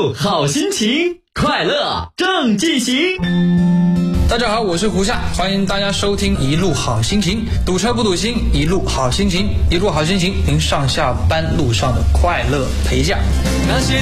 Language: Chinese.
路好心情，快乐正进行。 大家好，我是胡夏，欢迎大家收听一路好心情，堵车不堵心，一路好心情，一路好心情，您上下班路上的快乐陪驾。 那些